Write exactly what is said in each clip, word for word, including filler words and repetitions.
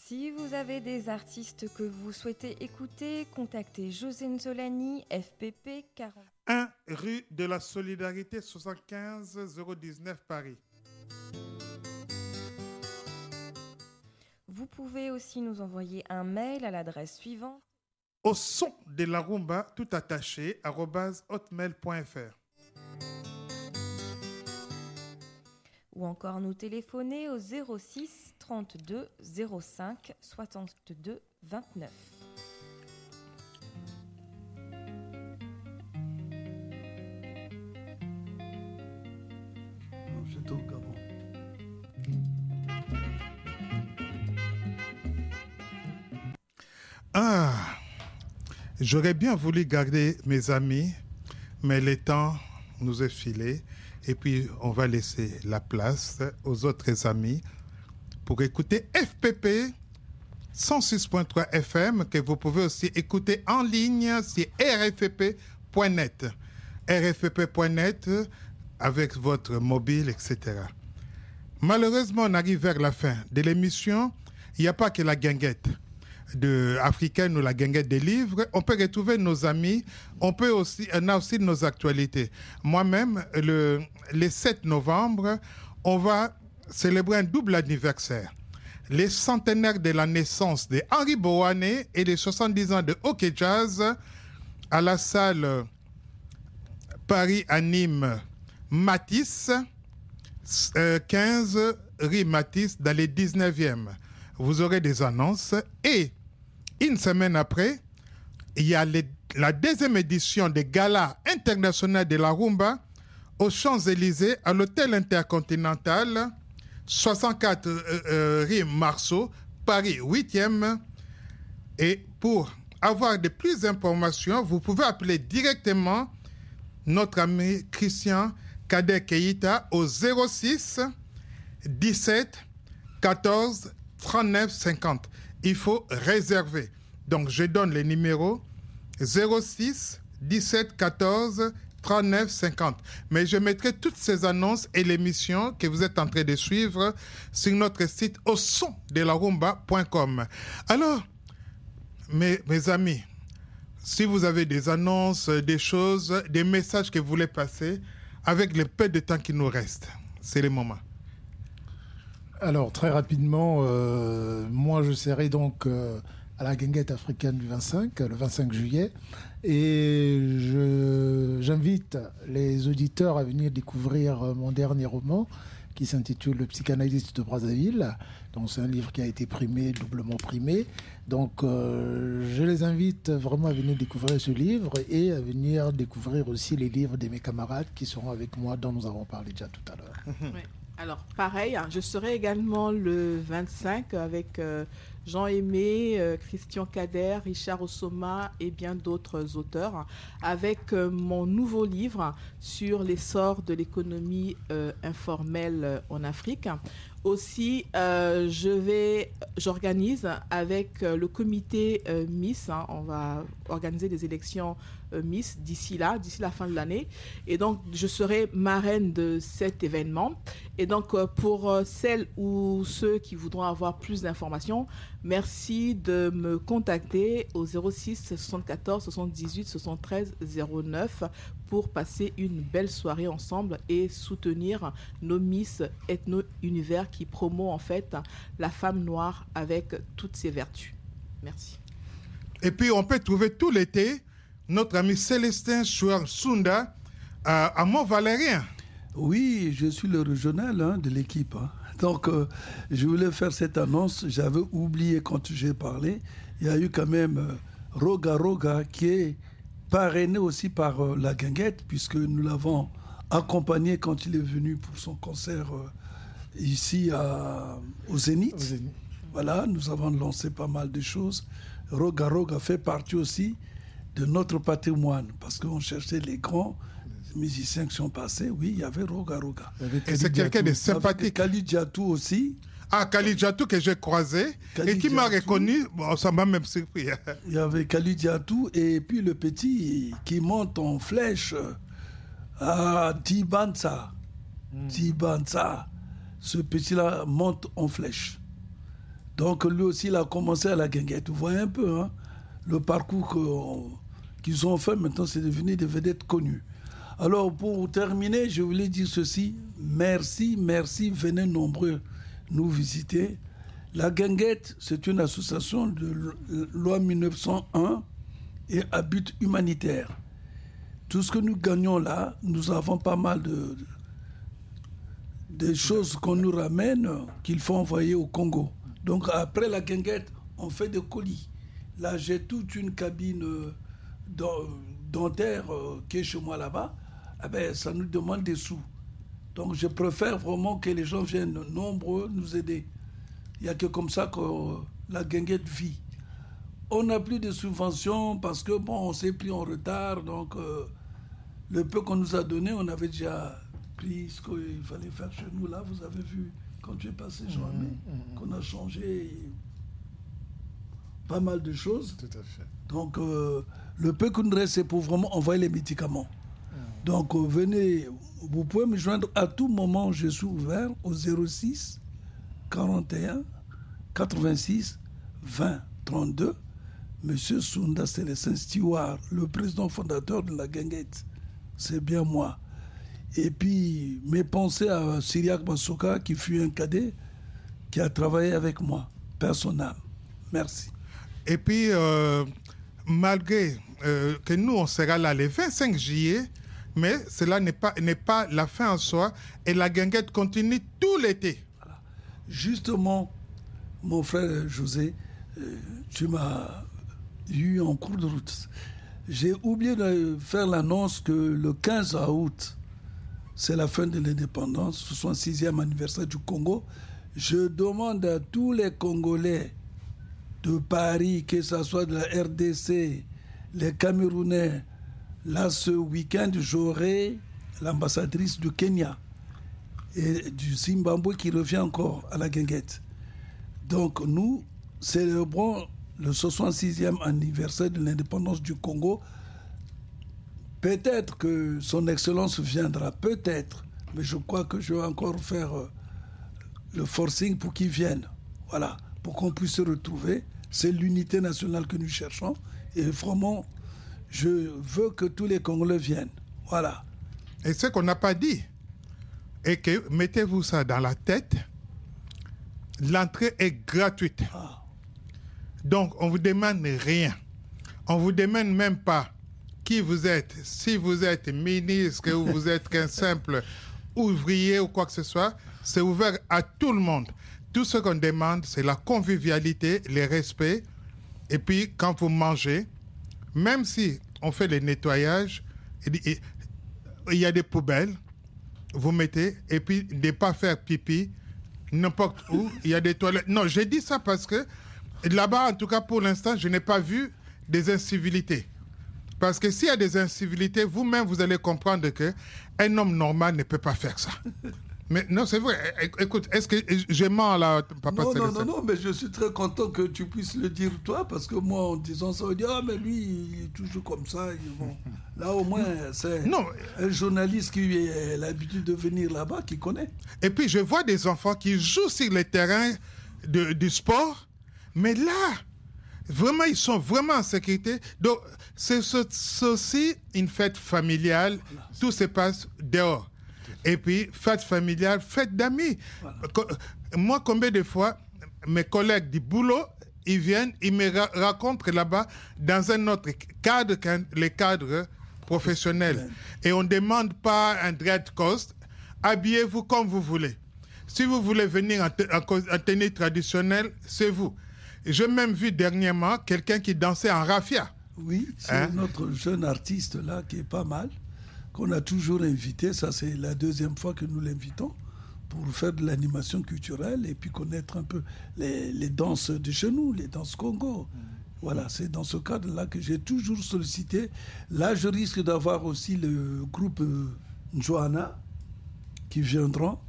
Si vous avez des artistes que vous souhaitez écouter, contactez José Nzolani, F P P quarante. un rue de la Solidarité, soixante-quinze zéro dix-neuf Paris. Vous pouvez aussi nous envoyer un mail à l'adresse suivante. Au son de la rumba, tout attaché, arobase hotmail point f r. Ou encore nous téléphoner au zéro six trente-deux zéro cinq soixante-deux vingt-neuf. J'étais au Gabon. Ah, j'aurais bien voulu garder mes amis, mais le temps nous est filé. Et puis, on va laisser la place aux autres amis pour écouter F P P cent six point trois F M, que vous pouvez aussi écouter en ligne sur R F P point net. R F P point net avec votre mobile, et cetera. Malheureusement, on arrive vers la fin de l'émission. Il n'y a pas que la guinguette de africaine ou la guinguette des livres. On peut retrouver nos amis. On peut aussi, on a aussi nos actualités. Moi-même, le, le sept novembre, on va célébrer un double anniversaire. Les centenaires de la naissance de Henri Boané et les soixante-dix ans de hockey jazz à la salle Paris à Nîmes Matisse, euh, quinze rue Matisse, dans les dix-neuvième. Vous aurez des annonces. Et une semaine après, il y a les, la deuxième édition des Galas internationaux de la rumba aux Champs-Élysées, à l'Hôtel Intercontinental, soixante-quatre euh, euh, rue Marceau, Paris huitième. Et pour avoir de plus d'informations, vous pouvez appeler directement notre ami Christian Kader Keïta au zéro six dix-sept quatorze trente-neuf cinquante. Il faut réserver. Donc, je donne les numéros zéro six dix-sept quatorze trente-neuf cinquante. Mais je mettrai toutes ces annonces et l'émission que vous êtes en train de suivre sur notre site au son de la rumba point com. Alors, mes, mes amis, si vous avez des annonces, des choses, des messages que vous voulez passer, avec le peu de temps qui nous reste, c'est le moment. Alors, très rapidement, euh, moi, je serai donc euh, à la guinguette africaine du vingt-cinq, le vingt-cinq juillet. Et je, j'invite les auditeurs à venir découvrir mon dernier roman qui s'intitule « Le psychanalyste de Brazzaville ». Donc, c'est un livre qui a été primé, doublement primé. Donc, euh, je les invite vraiment à venir découvrir ce livre et à venir découvrir aussi les livres de mes camarades qui seront avec moi, dont nous avons parlé déjà tout à l'heure. Oui. Alors, pareil, je serai également le vingt-cinq avec euh, Jean-Aimé, euh, Christian Kader, Richard Ossoma et bien d'autres auteurs, avec euh, mon nouveau livre sur l'essor de l'économie euh, informelle euh, en Afrique. Aussi, euh, je vais, j'organise avec euh, le comité euh, Miss, hein, on va organiser des élections euh, Miss d'ici là, d'ici la fin de l'année. Et donc, je serai marraine de cet événement. Et donc, euh, pour euh, celles ou ceux qui voudront avoir plus d'informations, merci de me contacter au zéro six soixante-quatorze soixante-dix-huit soixante-treize zéro neuf pour passer une belle soirée ensemble et soutenir nos Miss Ethno-Univers qui promeut en fait la femme noire avec toutes ses vertus. Merci. Et puis, on peut trouver tout l'été notre ami Célestin Chouar-Sunda à, à Mont-Valérien. Oui, je suis le régional hein, de l'équipe. Hein. Donc, euh, je voulais faire cette annonce. J'avais oublié quand j'ai parlé. Il y a eu quand même euh, Roga Roga qui est parrainé aussi par euh, la guinguette, puisque nous l'avons accompagné quand il est venu pour son concert euh, ici à, au Zénith. Au Zénith. Voilà, nous avons lancé pas mal de choses. Roga Roga fait partie aussi de notre patrimoine, parce qu'on cherchait les grands musiciens qui sont passés. Oui, il y avait Roga Roga. Et c'est quelqu'un de sympathique. Khalid Diatou aussi. Ah, Khalid Diatou que j'ai croisé Khalid et qui m'a reconnu. Bon, ça m'a même surpris. Il y avait Khalid Diatou et puis le petit qui monte en flèche à Tibanza. Mm. Tibanza. Ce petit-là monte en flèche. Donc lui aussi, il a commencé à la guinguette. Vous voyez un peu hein, le parcours que, qu'ils ont fait. Maintenant, c'est devenu des vedettes connues. Alors, pour terminer, je voulais dire ceci. Merci, merci, venez nombreux nous visiter. La guinguette, c'est une association de loi mille neuf cent un et à but humanitaire. Tout ce que nous gagnons là, nous avons pas mal de, de choses qu'on nous ramène qu'il faut envoyer au Congo. Donc après la guinguette, on fait des colis. Là, j'ai toute une cabine dentaire qui est chez moi là-bas. Eh ben, ça nous demande des sous. Donc je préfère vraiment que les gens viennent nombreux nous aider. Il n'y a que comme ça que la guinguette vit. On n'a plus de subventions parce que bon, on s'est pris en retard. Donc euh, le peu qu'on nous a donné, on avait déjà pris ce qu'il fallait faire chez nous. Là, vous avez vu quand tu es passé, Jean-Aimé, mmh, mmh. qu'on a changé pas mal de choses. Tout à fait. Donc euh, le peu qu'on nous reste, c'est pour vraiment envoyer les médicaments. Mmh. Donc euh, venez, vous pouvez me joindre à tout moment. Je suis ouvert au zéro six quarante et un quatre-vingt-six vingt trente-deux. Monsieur Sounda Célestin Stewart, le président fondateur de la guinguette, c'est bien moi. Et puis, mes pensées à Syriac Massouka, qui fut un cadet, qui a travaillé avec moi, père son âme. Merci. Et puis, euh, malgré euh, que nous, on sera là le vingt-cinq juillet, mais cela n'est pas, n'est pas la fin en soi, et la guinguette continue tout l'été. Voilà. Justement, mon frère José, euh, tu m'as eu en cours de route. J'ai oublié de faire l'annonce que le quinze août, c'est la fin de l'indépendance, soixante-sixième anniversaire du Congo. Je demande à tous les Congolais de Paris, que ce soit de la R D C, les Camerounais, là ce week-end, j'aurai l'ambassadrice du Kenya et du Zimbabwe qui revient encore à la guinguette. Donc nous célébrons le soixante-sixième anniversaire de l'indépendance du Congo. Peut-être que son Excellence viendra, peut-être, mais je crois que je vais encore faire euh, le forcing pour qu'il vienne. Voilà, pour qu'on puisse se retrouver. C'est l'unité nationale que nous cherchons. Et vraiment, je veux que tous les Congolais viennent. Voilà. Et ce qu'on n'a pas dit, et que mettez-vous ça dans la tête, l'entrée est gratuite. Ah. Donc, on ne vous demande rien. On ne vous demande même pas qui vous êtes. Si vous êtes ministre ou vous êtes qu'un simple ouvrier ou quoi que ce soit, c'est ouvert à tout le monde. Tout ce qu'on demande, c'est la convivialité, le respect. Et puis, quand vous mangez, même si on fait le nettoyage, il y a des poubelles, vous mettez, et puis de ne pas faire pipi n'importe où, il y a des toilettes. Non, j'ai dit ça parce que là-bas, en tout cas pour l'instant, je n'ai pas vu des incivilités. Parce que s'il y a des incivilités, vous-même, vous allez comprendre qu'un homme normal ne peut pas faire ça. Mais non, c'est vrai. Écoute, est-ce que je mens là, papa Non, Célestin? non, non, non, mais je suis très content que tu puisses le dire toi, parce que moi, en disant ça, on dit, ah, mais lui, il est toujours comme ça. Bon. Là, au moins, c'est non. un journaliste qui a l'habitude de venir là-bas, qui connaît. Et puis, je vois des enfants qui jouent sur les terrains de, du sport, mais là, vraiment, ils sont vraiment en sécurité. Donc, c'est, c'est aussi une fête familiale. Voilà. Tout se passe dehors. Et puis, fête familiale, fête d'amis. Voilà. Moi, combien de fois, mes collègues du boulot, ils viennent, ils me ra- racontent là-bas, dans un autre cadre qu'un les cadres professionnels. Et on ne demande pas un dread cost. Habillez-vous comme vous voulez. Si vous voulez venir en, te- en tenue traditionnelle, c'est vous. J'ai même vu dernièrement quelqu'un qui dansait en raffia. Oui, c'est hein? notre jeune artiste là qui est pas mal, qu'on a toujours invité. Ça, c'est la deuxième fois que nous l'invitons pour faire de l'animation culturelle et puis connaître un peu les, les danses de chez nous, les danses Congo. Mmh. Voilà, c'est dans ce cadre-là que j'ai toujours sollicité. Là, je risque d'avoir aussi le groupe euh, Johanna qui viendront.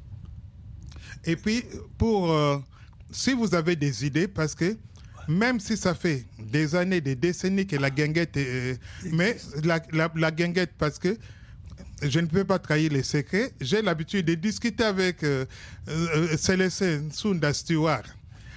Et puis, pour... Euh, si vous avez des idées, parce que même si ça fait des années, des décennies que la guinguette est... Mais la, la, la guinguette, parce que je ne peux pas trahir les secrets, j'ai l'habitude de discuter avec euh, euh, Célestin Sounda Stewart.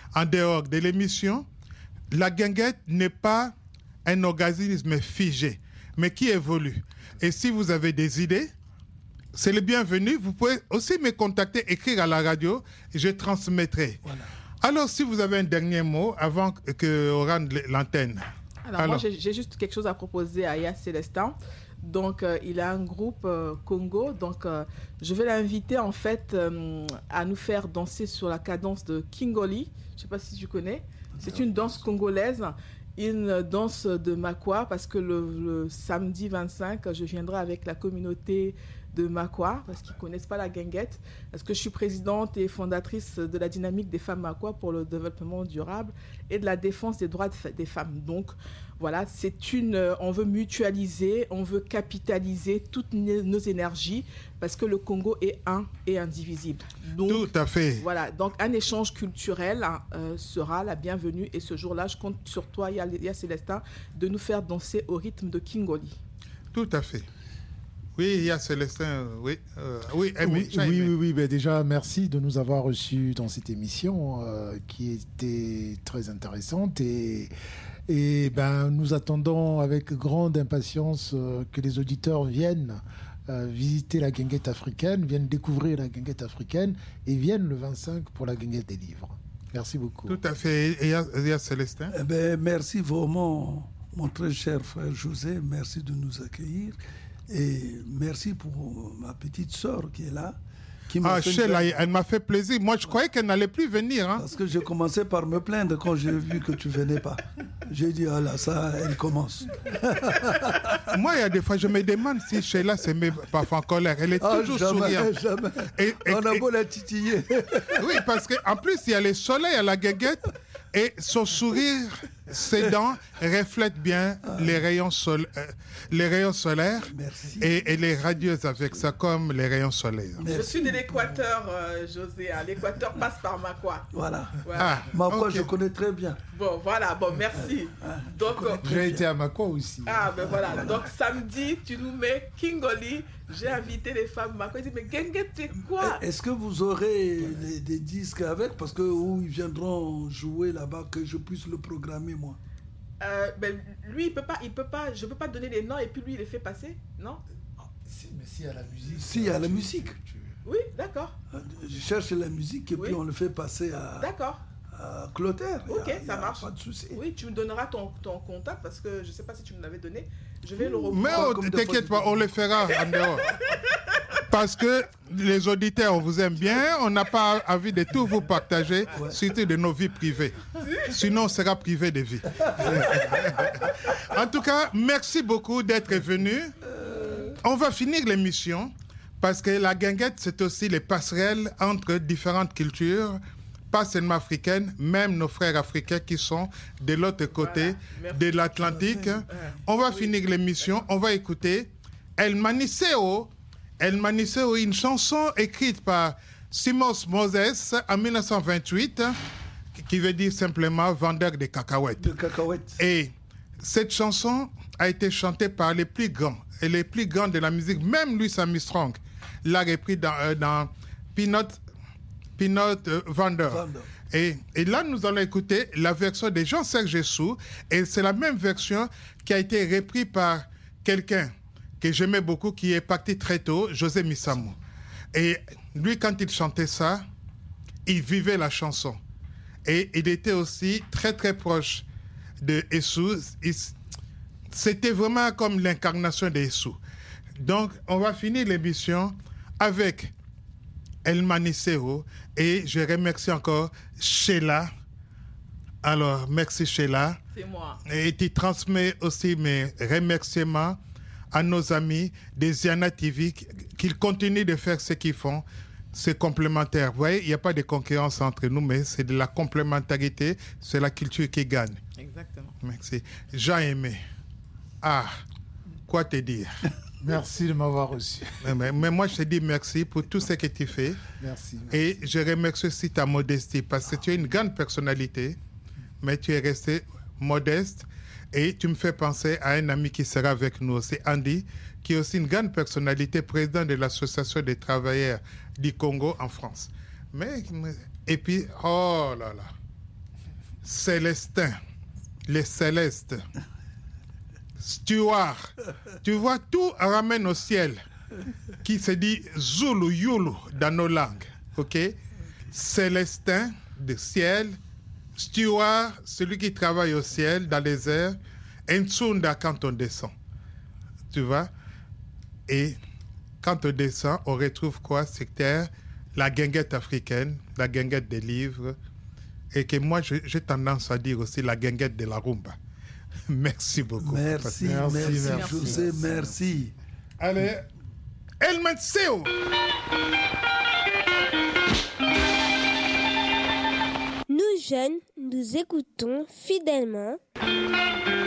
en dehors de l'émission, la guinguette n'est pas un organisme figé, mais qui évolue. Et si vous avez des idées, c'est le bienvenu. Vous pouvez aussi me contacter, écrire à la radio, et je transmettrai. Voilà. Alors, si vous avez un dernier mot avant qu'on rende l'antenne. Alors, Alors. moi, j'ai, j'ai juste quelque chose à proposer à Yaya Célestin. Donc, euh, il a un groupe euh, Congo. Donc, euh, je vais l'inviter, en fait, euh, à nous faire danser sur la cadence de Kingoli. Je ne sais pas si tu connais. C'est une danse congolaise, une danse de Makwa, parce que le, le samedi vingt-cinq, je viendrai avec la communauté de Makwa, parce qu'ils ne connaissent pas la guinguette, parce que je suis présidente et fondatrice de la dynamique des femmes Makwa pour le développement durable et de la défense des droits de, des femmes. Donc, voilà, c'est une, on veut mutualiser, on veut capitaliser toutes nos énergies, parce que le Congo est un et indivisible. Donc, tout à fait. Voilà, donc un échange culturel hein, euh, sera la bienvenue, et ce jour-là, je compte sur toi, Yaya Célestin, de nous faire danser au rythme de Kingoli. Tout à fait. Oui, il y a Célestin, oui. Euh, oui, aimé, oui, oui, oui, oui. Ben déjà, merci de nous avoir reçus dans cette émission euh, qui était très intéressante. Et, et ben, nous attendons avec grande impatience euh, que les auditeurs viennent euh, visiter la guinguette africaine, viennent découvrir la guinguette africaine et viennent le vingt-cinq pour la guinguette des livres. Merci beaucoup. Tout à fait. Et il y a, il y a Célestin. Eh ben, merci vraiment, mon très cher frère José. Merci de nous accueillir. Et merci pour ma petite sœur qui est là. Qui m'a ah, Sheila, une... elle m'a fait plaisir. Moi, je croyais qu'elle n'allait plus venir. Hein. Parce que j'ai commencé par me plaindre quand j'ai vu que tu ne venais pas. J'ai dit, ah là, ça, elle commence. Moi, il y a des fois, je me demande si Sheila se met parfois en colère. Elle est ah, toujours jamais, souriante. Jamais. Et, et, On a beau et... la titiller. Oui, parce qu'en plus, il y a le soleil à la guinguette et son sourire, ses dents reflètent bien ah. les, rayons sol... euh, les rayons solaires. Merci. Et elle est radieuse avec ça, comme les rayons solaires. Merci. Je suis de l'Équateur, euh, José. Hein. L'Équateur passe par Makwa. Voilà. voilà. Ah, Makwa, okay. Je connais très bien. Bon, voilà. Bon, merci. Ah, Donc, j'ai été à Makwa aussi. Ah, ben voilà. voilà. Donc, samedi, tu nous mets Kingoli. J'ai invité les femmes Makwa. Ils disent, mais guinguette, c'est quoi? Est-ce que vous aurez des, des disques avec? Parce que où ils viendront jouer là-bas, que je puisse le programmer, moi. Euh, ben, lui, il peut pas, il peut pas, je ne peux pas donner les noms et puis lui, il les fait passer, non? Si, mais s'il y a la musique. S'il y a la musique. Tu... Oui, d'accord. Je cherche la musique et oui. Puis on le fait passer à... D'accord. À Clotaire. Ok, a, ça marche. Pas de souci. Oui, tu me donneras ton, ton contact parce que je ne sais pas si tu me l'avais donné. Je vais le reprendre. Mais oh, t'inquiète pas, on le fera en dehors. Parce que les auditeurs, on vous aime bien, on n'a pas envie de tout vous partager, ouais. Surtout de nos vies privées. Sinon, on sera privé de vie. En tout cas, merci beaucoup d'être venu. On va finir l'émission parce que la guinguette, c'est aussi les passerelles entre différentes cultures, pas seulement africaines, même nos frères africains qui sont de l'autre côté voilà. de l'Atlantique. On va oui. finir l'émission, on va écouter El Maniceo. El Maniceo, une chanson écrite par Simos Moses en mille neuf cent vingt-huit, qui veut dire simplement vendeur de cacahuètes. De cacahuètes. Et cette chanson a été chantée par les plus grands, et les plus grands de la musique, même Louis Armstrong l'a repris dans, euh, dans Peanut, Peanut euh, Vendor. Et, et là, nous allons écouter la version de Jean-Serge Sou, et c'est la même version qui a été reprise par quelqu'un que j'aimais beaucoup, qui est parti très tôt, José Missamou. Et lui, quand il chantait ça, il vivait la chanson. Et il était aussi très, très proche de Essou. C'était vraiment comme l'incarnation d'Essou. Donc, on va finir l'émission avec El Maniceo. Et je remercie encore Sheila. Alors, merci Sheila. C'est moi. Et tu transmets aussi mes remerciements à nos amis des Ziana T V, qu'ils continuent de faire ce qu'ils font. C'est complémentaire. Vous voyez, il n'y a pas de concurrence entre nous, mais c'est de la complémentarité, c'est la culture qui gagne. Exactement. Merci. Jean-Aimé. Ah, quoi te dire? Merci de m'avoir reçu. Mais, mais moi, je te dis merci pour tout ce que tu fais. Merci, merci. Et je remercie aussi ta modestie, parce que tu es une grande personnalité, mais tu es resté modeste. Et tu me fais penser à un ami qui sera avec nous aussi, Andy, qui est aussi une grande personnalité, président de l'Association des travailleurs du Congo en France. Mais, et puis, oh là là, Célestin, les célestes, Stuart, tu vois, tout ramène au ciel, qui se dit Zulu, Yulu dans nos langues, ok? Célestin, de ciel, Stuart, celui qui travaille au ciel, dans les airs, Nsunda quand on descend, tu vois? Et quand on descend, on retrouve quoi? C'est terre, la guinguette africaine, la guinguette des livres, et que moi, j'ai tendance à dire aussi la guinguette de la rumba. Merci beaucoup. Merci, merci, merci, merci José, merci. merci. Allez, El Manseo. Nous jeunes, nous écoutons fidèlement